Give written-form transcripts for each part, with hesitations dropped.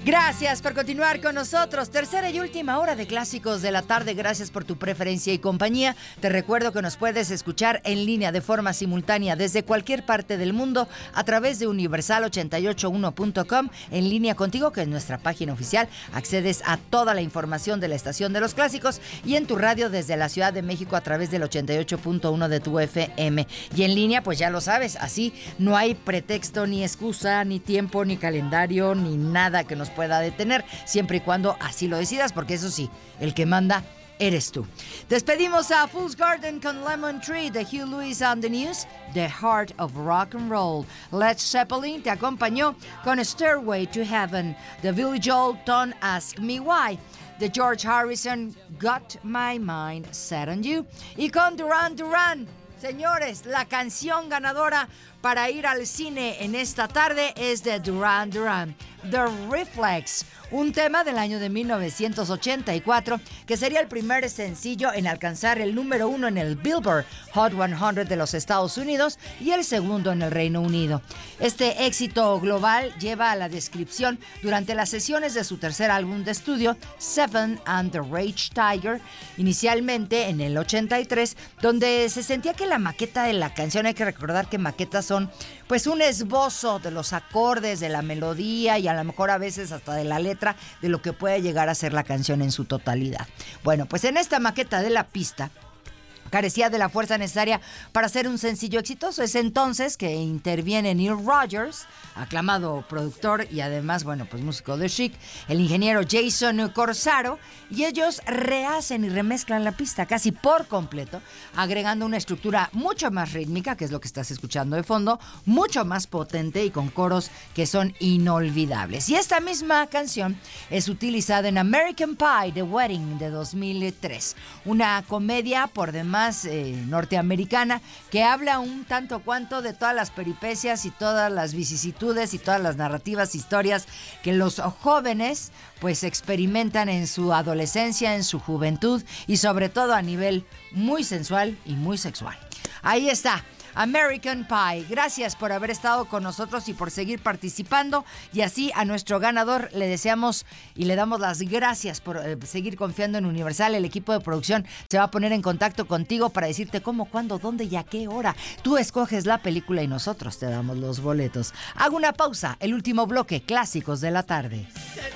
Gracias por continuar con nosotros. Tercera y última hora de Clásicos de la Tarde. Gracias por tu preferencia y compañía. Te recuerdo que nos puedes escuchar en línea de forma simultánea desde cualquier parte del mundo a través de universal881.com, en línea contigo, que es nuestra página oficial. Accedes a toda la información de la estación de los clásicos, y en tu radio desde la Ciudad de México a través del 88.1 de tu FM. Y en línea, pues ya lo sabes, así no hay pretexto, ni excusa, ni tiempo, ni calendario, ni nada que nos pueda detener, siempre y cuando así lo decidas, porque eso sí, el que manda eres tú. Despedimos a Fool's Garden con Lemon Tree de Hugh Lewis on the News, The Heart of Rock and Roll. Led Zeppelin te acompañó con Stairway to Heaven. The Billy Joel, Don't Ask Me Why. De George Harrison, Got My Mind Set on You. Y con Duran Duran, señores, la canción ganadora para ir al cine en esta tarde es de Duran Duran, The Reflex, un tema del año de 1984 que sería el primer sencillo en alcanzar el número 1 en el Billboard Hot 100 de los Estados Unidos y el segundo en el Reino Unido. Este éxito global lleva a la descripción durante las sesiones de su tercer álbum de estudio, Seven and the Rage Tiger, inicialmente en el 83, donde se sentía que la maqueta de la canción, hay que recordar que maquetas son pues un esbozo de los acordes, de la melodía y a lo mejor a veces hasta de la letra de lo que puede llegar a ser la canción en su totalidad. Bueno, pues en esta maqueta de la pista carecía de la fuerza necesaria para hacer un sencillo exitoso. Es entonces que interviene Neil Rogers, aclamado productor y además, bueno, pues músico de Chic, el ingeniero Jason Corsaro, y ellos rehacen y remezclan la pista casi por completo, agregando una estructura mucho más rítmica, que es lo que estás escuchando de fondo, mucho más potente y con coros que son inolvidables. Y esta misma canción es utilizada en American Pie, The Wedding, de 2003, una comedia por demás norteamericana que habla un tanto cuanto de todas las peripecias y todas las vicisitudes y todas las narrativas, historias que los jóvenes pues experimentan en su adolescencia, en su juventud y sobre todo a nivel muy sensual y muy sexual. Ahí está, American Pie. Gracias por haber estado con nosotros y por seguir participando, y así a nuestro ganador le deseamos y le damos las gracias por seguir confiando en Universal. El equipo de producción se va a poner en contacto contigo para decirte cómo, cuándo, dónde y a qué hora. Tú escoges la película y nosotros te damos los boletos. Hago una pausa, el último bloque, Clásicos de la Tarde.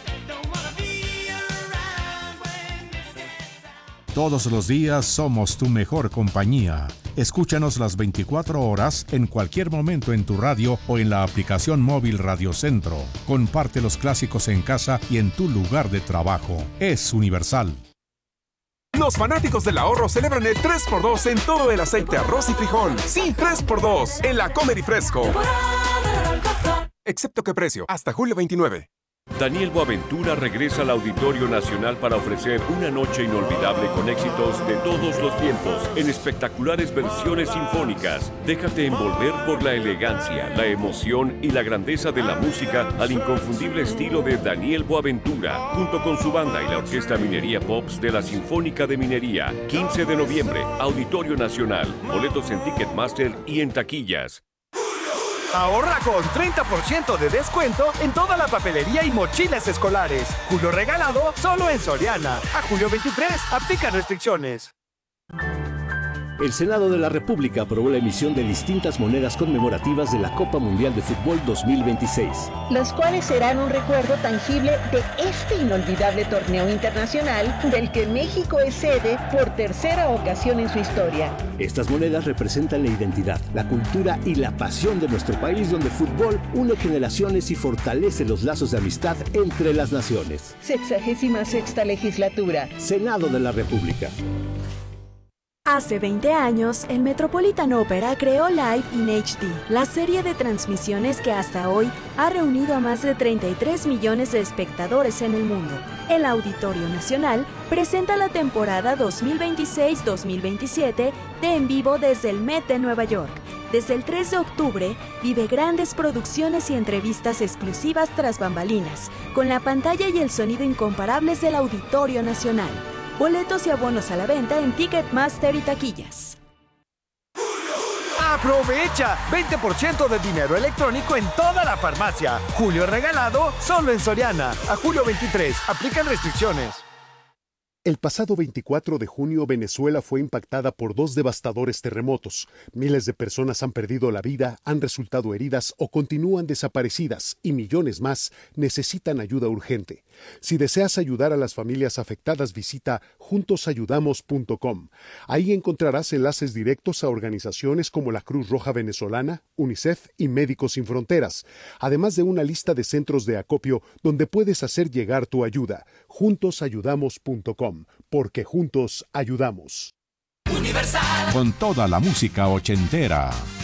Todos los días somos tu mejor compañía. Escúchanos las 24 horas en cualquier momento en tu radio o en la aplicación móvil Radio Centro. Comparte los clásicos en casa y en tu lugar de trabajo. Es Universal. Los fanáticos del ahorro celebran el 3x2 en todo el aceite, arroz y frijol. Sí, 3x2 en la Comer y Fresco. Excepto que precio, hasta julio 29. Daniel Boaventura regresa al Auditorio Nacional para ofrecer una noche inolvidable con éxitos de todos los tiempos en espectaculares versiones sinfónicas. Déjate envolver por la elegancia, la emoción y la grandeza de la música al inconfundible estilo de Daniel Boaventura, junto con su banda y la Orquesta Minería Pops de la Sinfónica de Minería. 15 de noviembre, Auditorio Nacional. Boletos en Ticketmaster y en taquillas. Ahorra con 30% de descuento en toda la papelería y mochilas escolares. Julio regalado solo en Soriana. A julio 23, aplica restricciones. El Senado de la República aprobó la emisión de distintas monedas conmemorativas de la Copa Mundial de Fútbol 2026. Las cuales serán un recuerdo tangible de este inolvidable torneo internacional del que México es sede por tercera ocasión en su historia. Estas monedas representan la identidad, la cultura y la pasión de nuestro país, donde el fútbol une generaciones y fortalece los lazos de amistad entre las naciones. 66ª legislatura. Senado de la República. Hace 20 años, el Metropolitan Opera creó Live in HD, la serie de transmisiones que hasta hoy ha reunido a más de 33 millones de espectadores en el mundo. El Auditorio Nacional presenta la temporada 2026-2027 de En Vivo desde el Met de Nueva York. Desde el 3 de octubre, vive grandes producciones y entrevistas exclusivas tras bambalinas, con la pantalla y el sonido incomparables del Auditorio Nacional. Boletos y abonos a la venta en Ticketmaster y taquillas. ¡Aprovecha! 20% de dinero electrónico en toda la farmacia. Julio regalado solo en Soriana. A julio 23. Aplican restricciones. El pasado 24 de junio, Venezuela fue impactada por 2 devastadores terremotos. Miles de personas han perdido la vida, han resultado heridas o continúan desaparecidas y millones más necesitan ayuda urgente. Si deseas ayudar a las familias afectadas, visita juntosayudamos.com. Ahí encontrarás enlaces directos a organizaciones como la Cruz Roja Venezolana, UNICEF y Médicos Sin Fronteras, además de una lista de centros de acopio donde puedes hacer llegar tu ayuda. juntosayudamos.com. Porque juntos ayudamos. Con toda la música ochentera.